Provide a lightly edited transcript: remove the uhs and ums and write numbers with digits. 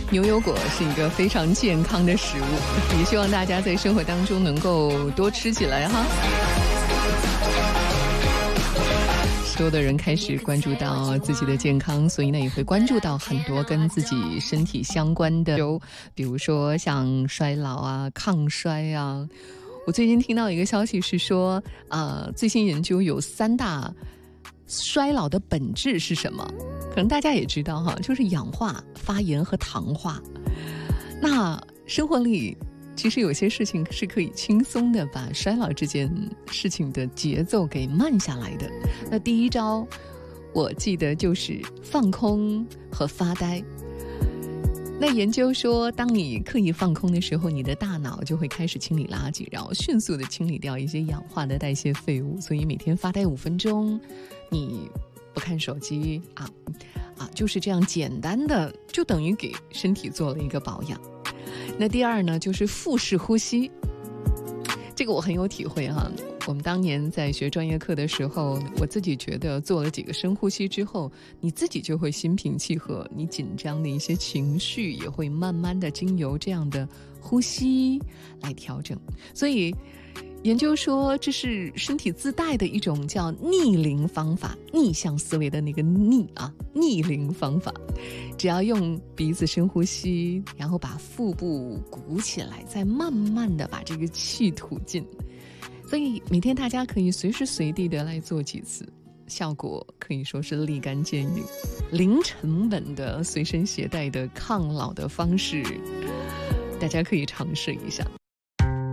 牛油果是一个非常健康的食物，也希望大家在生活当中能够多吃起来哈。所有的人开始关注到自己的健康，所以呢也会关注到很多跟自己身体相关的，比如说像衰老啊、抗衰啊。我最近听到一个消息是说，最新研究有3大衰老的本质是什么？可能大家也知道哈，就是氧化、发炎和糖化。那生活里其实有些事情是可以轻松的把衰老这件事情的节奏给慢下来的。那第一招，我记得就是放空和发呆。那研究说，当你刻意放空的时候，你的大脑就会开始清理垃圾，然后迅速的清理掉一些氧化的代谢废物。所以每天发呆5分钟，你不看手机就是这样简单的，就等于给身体做了一个保养。那第二呢，就是腹式呼吸。这个我很有体会哈。我们当年在学专业课的时候，我自己觉得做了几个深呼吸之后，你自己就会心平气和，你紧张的一些情绪也会慢慢的经由这样的呼吸来调整。所以研究说，这是身体自带的一种叫逆龄方法，逆向思维的那个逆龄方法。只要用鼻子深呼吸，然后把腹部鼓起来，再慢慢的把这个气吐尽。所以每天大家可以随时随地的来做几次，效果可以说是立竿见影。零成本的随身携带的抗老的方式，大家可以尝试一下。